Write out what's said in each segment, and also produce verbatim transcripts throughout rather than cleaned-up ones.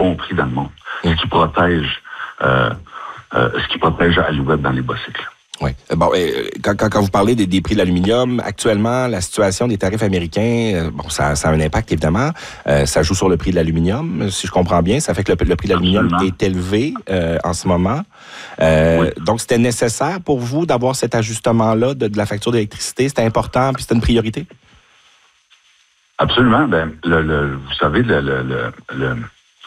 bon prix dans le monde, ce qui protège, euh, euh, ce qui protège Alouette dans les bas cycles. Oui. Bon, euh, quand, quand, quand vous parlez des, des prix de l'aluminium, actuellement, la situation des tarifs américains, euh, bon, ça, ça a un impact, évidemment. Euh, ça joue sur le prix de l'aluminium, si je comprends bien. Ça fait que le, le prix de l'aluminium est élevé euh, en ce moment. Euh, oui. Donc, c'était nécessaire pour vous d'avoir cet ajustement-là de, de la facture d'électricité? C'était important, puis c'était une priorité? Absolument. Ben, le, le, vous savez, le... le, le, le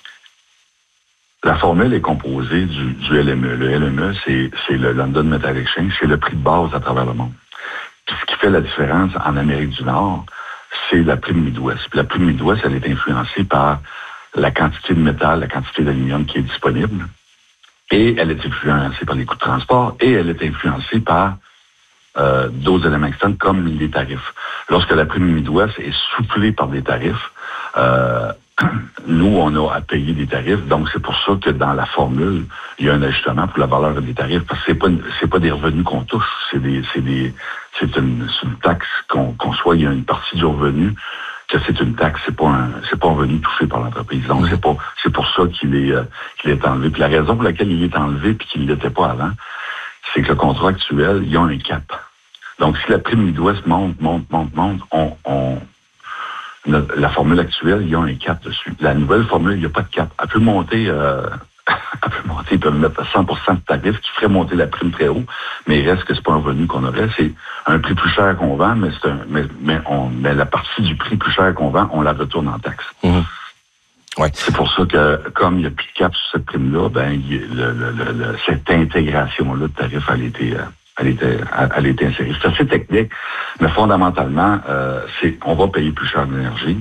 La formule est composée du, du L M E. Le L M E, c'est, c'est le London Metal Exchange, c'est le prix de base à travers le monde. Puis ce qui fait la différence en Amérique du Nord, c'est la prime Midwest. Puis la prime Midwest, elle est influencée par la quantité de métal, la quantité d'aluminium qui est disponible. Et elle est influencée par les coûts de transport et elle est influencée par euh, d'autres éléments externes comme les tarifs. Lorsque la prime Midwest est soufflée par des tarifs, euh, nous, on a à payer des tarifs, donc c'est pour ça que dans la formule, il y a un ajustement pour la valeur des tarifs, parce que c'est pas c'est pas des revenus qu'on touche, c'est des c'est des c'est une, c'est une taxe qu'on qu'on soit, il y a une partie du revenu que c'est une taxe, c'est pas un c'est pas un revenu touché par l'entreprise. Donc c'est pas c'est pour ça qu'il est euh, qu'il est enlevé. Puis la raison pour laquelle il est enlevé puis qu'il ne l'était pas avant, c'est que le contrat actuel, il y a un cap. Donc si la prime Midwest monte, monte, monte, monte, on, on la formule actuelle, il y a un cap dessus. La nouvelle formule, il n'y a pas de cap. Elle peut monter, euh, elle peut monter, ils peuvent mettre cent pour cent de tarif qui ferait monter la prime très haut, mais il reste que c'est pas un revenu qu'on aurait. C'est un prix plus cher qu'on vend, mais c'est un, mais, mais, on, mais la partie du prix plus cher qu'on vend, on la retourne en taxe. Mmh. Ouais. C'est pour ça que, comme il n'y a plus de cap sur cette prime-là, ben, il, le, le, le, le, cette intégration-là de tarif, elle a été, euh, Elle était, elle était insérée. C'est assez technique, mais fondamentalement, euh, c'est on va payer plus cher d'énergie,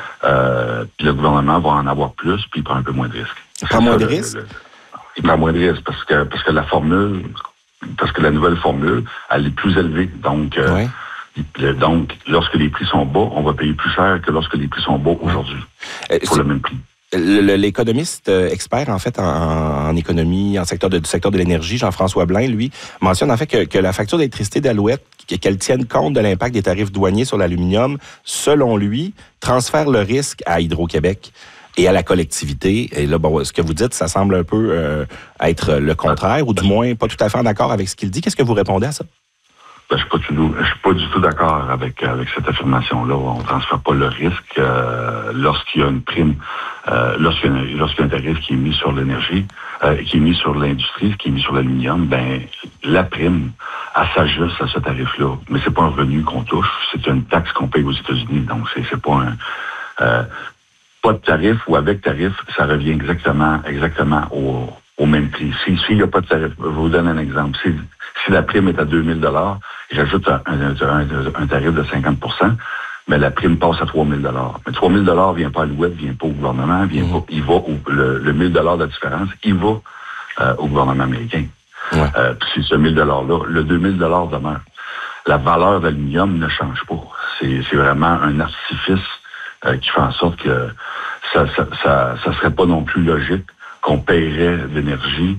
euh, puis le gouvernement va en avoir plus, puis il prend un peu moins de risques. Il prend moins de risques? Le, le, il prend moins de risques parce que parce que la formule, parce que la nouvelle formule, elle est plus élevée. Donc, euh, ouais. le, donc, lorsque les prix sont bas, on va payer plus cher que lorsque les prix sont bas aujourd'hui euh, pour le même prix. L'économiste expert, en fait, en, en économie, en secteur de, du secteur de l'énergie, Jean-François Blain, lui, mentionne en fait que, que la facture d'électricité d'Alouette, qu'elle tienne compte de l'impact des tarifs douaniers sur l'aluminium, selon lui, transfère le risque à Hydro-Québec et à la collectivité. Et là, bon, ce que vous dites, ça semble un peu euh, être le contraire, ou du moins pas tout à fait en accord avec ce qu'il dit. Qu'est-ce que vous répondez à ça? Ben, je suis pas, je suis pas du tout d'accord avec avec cette affirmation-là. On ne transfère pas le risque euh, lorsqu'il y a une prime, euh, lorsqu'il y a, un, lorsqu'il y a un tarif qui est mis sur l'énergie, euh, qui est mis sur l'industrie, qui est mis sur l'aluminium. Ben la prime, elle s'ajuste à ce tarif-là. Mais c'est pas un revenu qu'on touche, c'est une taxe qu'on paye aux États-Unis. Donc c'est c'est pas un euh, pas de tarif ou avec tarif, ça revient exactement exactement au au même prix. S'il si, n'y a pas de tarif, je vous donne un exemple. Si, si la prime est à deux mille dollars, j'ajoute un, un, un, un tarif de cinquante pour cent, mais la prime passe à trois mille dollars. Mais trois mille dollars vient pas à l'Ouest, vient pas au gouvernement, vient mmh. pas, il va au, le, le mille dollars de différence, il va euh, au gouvernement américain. Ouais. Euh, puis c'est ce mille dollars-là. Le deux mille dollars demeure. La valeur d'aluminium ne change pas. C'est, c'est vraiment un artifice euh, qui fait en sorte que ça, ça, ça, ça serait pas non plus logique qu'on paierait l'énergie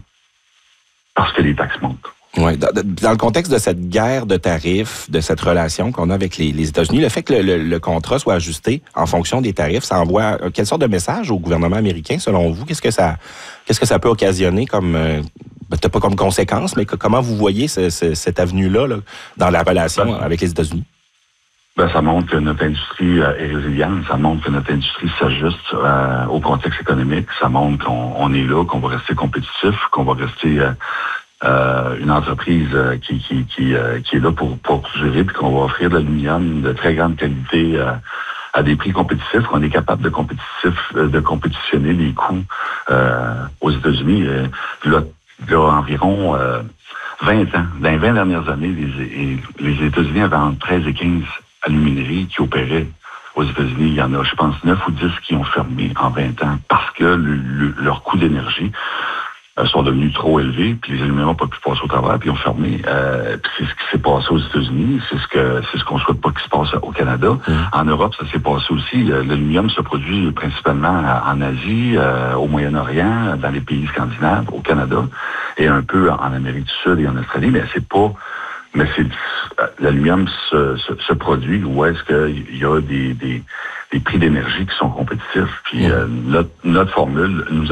parce que les taxes montent. Oui, dans, dans le contexte de cette guerre de tarifs, de cette relation qu'on a avec les, les États-Unis, le fait que le, le, le contrat soit ajusté en fonction des tarifs, ça envoie quelle sorte de message au gouvernement américain, selon vous? Qu'est-ce que ça, qu'est-ce que ça peut occasionner comme, euh, peut-être pas comme conséquence, mais que, comment vous voyez ce, ce, cette avenue-là là, dans la relation ben, avec les États-Unis? Ben, ça montre que notre industrie euh, est résiliente, ça montre que notre industrie s'ajuste euh, au contexte économique, ça montre qu'on on est là, qu'on va rester compétitif, qu'on va rester euh, euh, une entreprise euh, qui qui qui, euh, qui est là pour pour durer, puis qu'on va offrir de l'aluminium de très grande qualité euh, à des prix compétitifs, qu'on est capable de compétitif euh, de compétitionner les coûts euh, aux États-Unis. Euh, là, là, environ euh, vingt ans, dans les vingt dernières années, les, les États-Unis avaient entre treize et quinze alumineries qui opéraient aux États-Unis. Il y en a, je pense, neuf ou dix qui ont fermé en vingt ans parce que le, le, leur coût d'énergie euh, sont devenus trop élevés, puis les aluminiums n'ont pas pu passer au travers, puis ils ont fermé. Euh, puis c'est ce qui s'est passé aux États-Unis, c'est ce que c'est ce qu'on souhaite pas qu'il se passe au Canada. Mmh. En Europe, ça s'est passé aussi. L'aluminium se produit principalement en Asie, euh, au Moyen-Orient, dans les pays scandinaves, au Canada, et un peu en Amérique du Sud et en Australie, mais c'est pas Mais c'est l'aluminium se, se, se produit où est-ce qu'il y a des, des, des prix d'énergie qui sont compétitifs. Puis mmh. euh, notre, notre formule nous